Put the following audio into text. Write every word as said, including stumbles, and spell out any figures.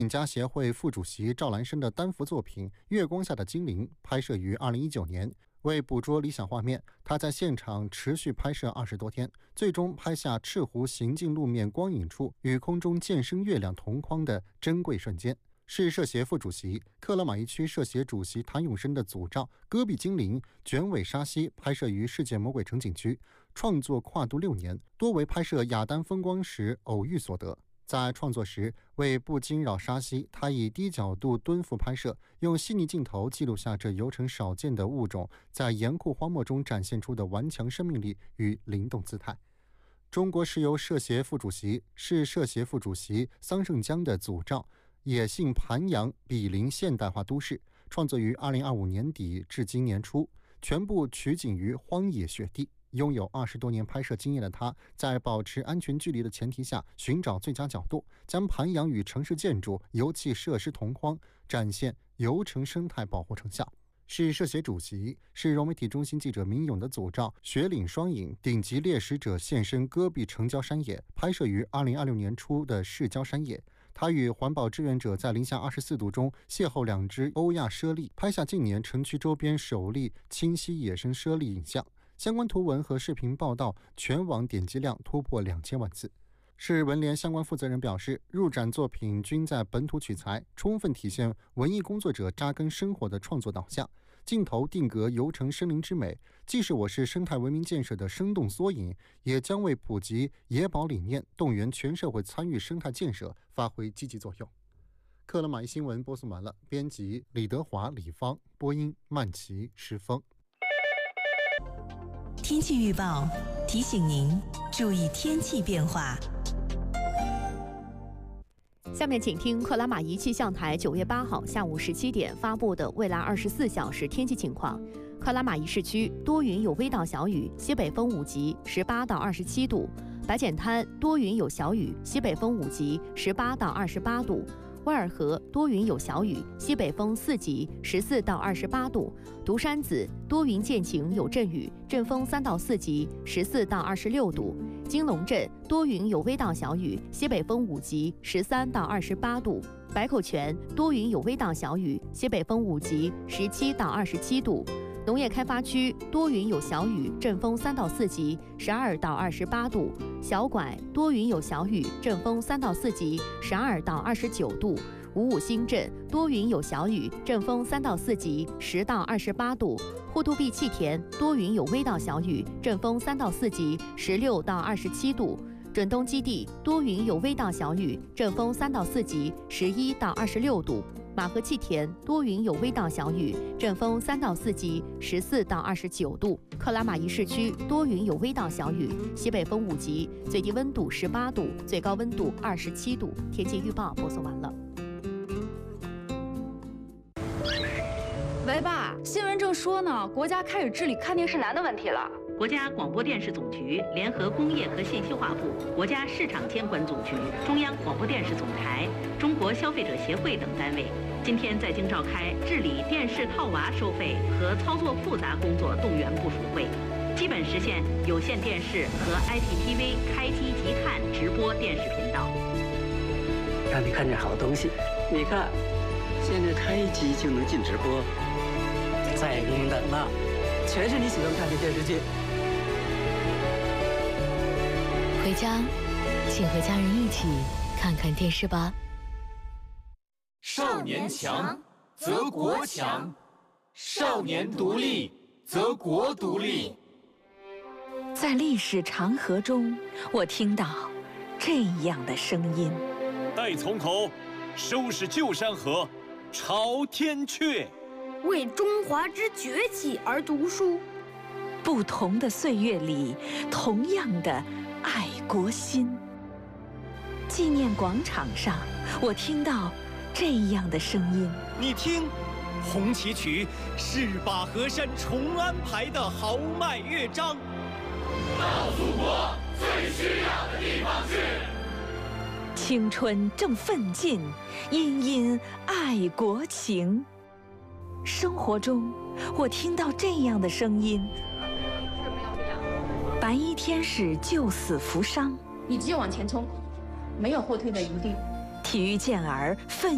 影家协会副主席赵兰生的单幅作品《月光下的精灵》拍摄于二零一九年。为捕捉理想画面，他在现场持续拍摄二十多天，最终拍下赤湖行进路面光影处与空中渐升月亮同框的珍贵瞬间。市社协副主席、克拉玛依区社协主席谭永生的组照《戈壁精灵》卷尾沙溪拍摄于世界魔鬼城景区，创作跨度六年，多为拍摄雅丹风光时偶遇所得。在创作时，为不惊扰沙溪，他以低角度蹲伏拍摄，用细腻镜头记录下这游程少见的物种在严酷荒漠中展现出的顽强生命力与灵动姿态。中国石油社协副主席、市社协副主席桑胜江的组照《野性盘阳比邻现代化都市》，创作于二零二五年底至今年初，全部取景于荒野雪地。拥有二十多年拍摄经验的他，在保持安全距离的前提下，寻找最佳角度，将盘阳与城市建筑、油气设施同框，展现游城生态保护成效。市社协主席、市融媒体中心记者民勇的组照《雪岭双影顶级猎食者现身戈壁城郊山野》，拍摄于二零二六年初的市郊山野。他与环保志愿者在零下二十四度中邂逅两只欧亚猞猁，拍下近年城区周边首例清晰野生猞猁影像。相关图文和视频报道全网点击量突破两千万次。市文联相关负责人表示，入展作品均在本土取材，充分体现文艺工作者扎根生活的创作导向。镜头定格游城森林之美，既是我市生态文明建设的生动缩影，也将为普及野保理念、动员全社会参与生态建设发挥积极作用。克拉玛依新闻播送完了，编辑李德华、李芳，播音曼琪、石峰。 天气预报提醒您注意天气变化。 下面请听克拉玛依气象台九月八号下午十七点发布的未来二十四小时天气情况。克拉玛依市区多云有微到小雨，西北风五级，十八到二十七度；白碱滩多云有小雨，西北风五级，十八到二十八度；威尔河多云有小雨，西北风四级，十四到二十八度；独山子多云见晴有阵雨，阵风三到四级，十四到二十六度；金龙镇多云有微到小雨，西北风五级，十三到二十八度；白口泉多云有微到小雨，西北风五级，十七到二十七度；农业开发区多云有小雨，阵风三到四级，十二到二十八度；小拐多云有小雨，阵风三到四级，十二到二十九度；五五新镇多云有小雨，阵风三到四级，十到二十八度；护都碧气田多云有微到小雨，阵风三到四级，十六到二十七度；准东基地多云有微到小雨，阵风三到四级，十一到二十六度；马河气田多云有微到小雨，阵风三到四级，十四到二十九度；克拉玛依市区多云有微到小雨，西北风五级，最低温度十八度，最高温度二十七度。天气预报播送完了。 喂，爸，新闻正说呢，国家开始治理看电视难的问题了。 国家广播电视总局联合工业和信息化部、国家市场监管总局、中央广播电视总台、中国消费者协会等单位，今天在京召开治理电视套娃收费和操作复杂工作动员部署会，基本实现有线电视和 I P T V 开机即看直播电视频道。 让你看见好东西，你看，现在开机就能进直播，再不用等了，全是你喜欢看的电视剧。 回家，请和家人一起看看电视吧。 少年强则国强，少年独立则国独立。 在历史长河中，我听到这样的声音： 待从头，收拾旧山河，朝天阙。 为中华之崛起而读书。 不同的岁月里，同样的爱国心。纪念广场上，我听到这样的声音： 你听，红旗曲是把河山重安排的豪迈乐章。 到祖国最需要的地方去。 青春正奋进，殷殷爱国情。生活中，我听到这样的声音：白衣天使救死扶伤， 你只有往前冲，没有后退的余地。 体育健儿奋